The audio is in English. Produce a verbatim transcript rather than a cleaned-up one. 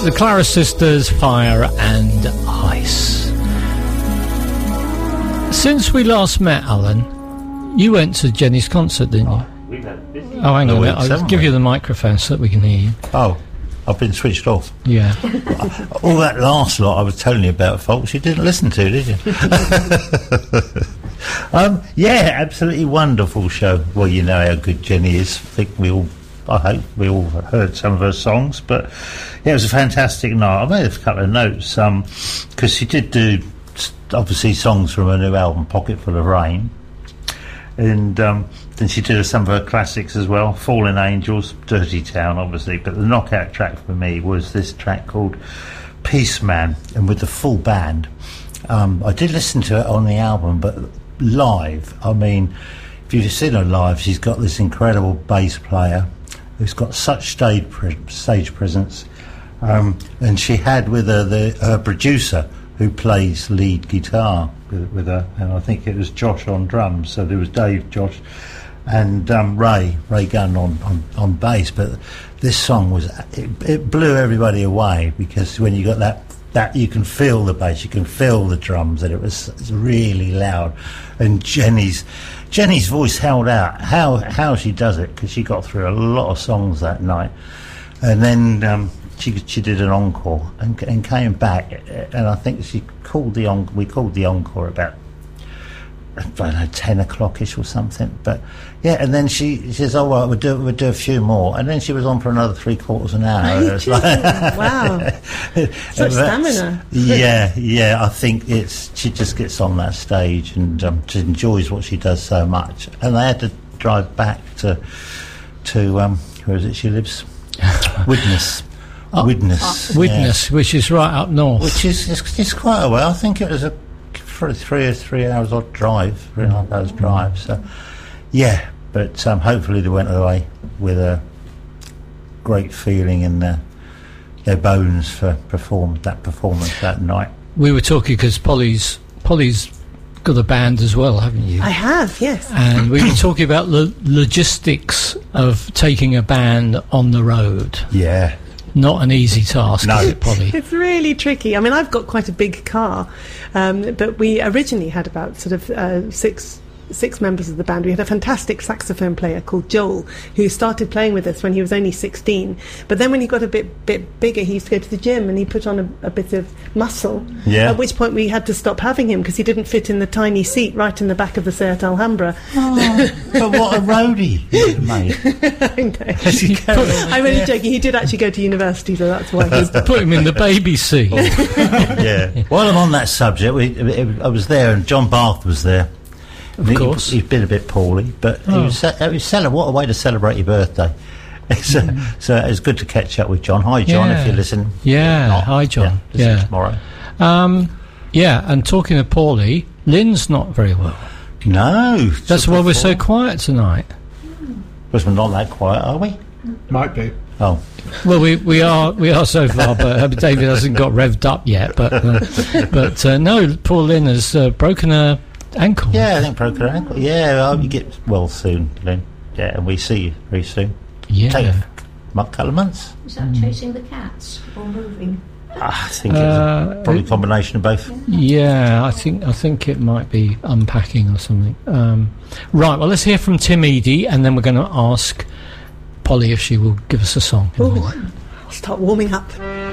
the Clara Sisters, Fire and Ice. Since we last met, Alan, you went to Jenny's concert, didn't you? We've had busy. Oh, hang on a minute. Weeks, I'll give we? you the microphone so that we can hear you. Oh, I've been switched off. Yeah. All that last lot I was telling you about, folks, you didn't listen to, did you? um, yeah, absolutely wonderful show. Well, you know how good Jenny is. I think we all, I hope we all heard some of her songs, but yeah, it was a fantastic night. I made a couple of notes, um, because she did do, obviously, songs from her new album, Pocket Full of Rain. And um, then she did some of her classics as well, Fallen Angels, Dirty Town, obviously. But the knockout track for me was this track called Peace Man, and with the full band. Um, I did listen to it on the album, but live, I mean, if you've seen her live, she's got this incredible bass player who's got such stage, pre- stage presence. Um, and she had with her the, her producer, who plays lead guitar with, with her, and I think it was Josh on drums. So there was Dave, Josh, and um, Ray, Ray Gunn on, on, on bass. But this song was, it, it blew everybody away, because when you got that, that you can feel the bass, you can feel the drums, and it was, it was really loud. And Jenny's Jenny's voice held out. How how she does it, because she got through a lot of songs that night, and then. Um, She she did an encore and, and came back, and I think she called the on, we called the encore about I don't know ten o'clock ish or something. But yeah, and then she, she says, "Oh well, we'll do we'll do a few more," and then she was on for another three quarters of an hour. It was like, wow, such stamina. yeah, yeah. I think it's she just gets on that stage and um, she enjoys what she does so much. And they had to drive back to to um, where is it? She lives, Widnes. Uh, Widnes, uh, Widnes, yeah. which is right up north. Which is it's, it's quite a way. I think it was a three three, three hours odd drive, three and a half hours drive. So, yeah, but um, hopefully they went away with a great feeling in their their bones for perform that performance that night. We were talking because Polly's Polly's got a band as well, haven't you? I have, yes. And we were talking about the logistics of taking a band on the road. Yeah. Not an easy task, no. is it, Polly? It's really tricky. I mean, I've got quite a big car, um, but we originally had about sort of uh, six six members of the band. We had a fantastic saxophone player called Joel, who started playing with us when he was only sixteen. But then when he got a bit bit bigger, he used to go to the gym and he put on a, a bit of muscle. Yeah. At which point we had to stop having him because he didn't fit in the tiny seat right in the back of the Seat Alhambra. Oh, but what a roadie he made. I know. I'm only joking. He did actually go to university, so that's why he's... Put him in the baby seat. Yeah. While I'm on that subject, we, it, I was there and John Barth was there. Of he, course. He's been a bit poorly, but Oh. he was, it was cele- what a way to celebrate your birthday. so, Mm. so it was good to catch up with John. Hi, John, Yeah. if you listen. Yeah, Not, hi, John. Yeah, listen Yeah. tomorrow. Um, yeah, and talking of Paulie, Lynn's not very well. No. That's why we're so quiet tonight. Because we're not that quiet, are we? Might be. Oh. Well, we, we are we are so far, but uh, David hasn't got revved up yet. But uh, but uh, no, poor Lynn has uh, broken her ankle. Yeah, I think broke her ankle. Yeah, I hope you get well soon, Lynn. Yeah, and we see you very soon. Yeah. Take a m- couple of months. Is that chasing the cats or moving? I think it's Uh, a, probably a combination of both. Yeah, I think I think it might be unpacking or something. Um, right, well, let's hear from Tim Eady, and then we're going to ask Polly if she will give us a song. Ooh, I'll start warming up.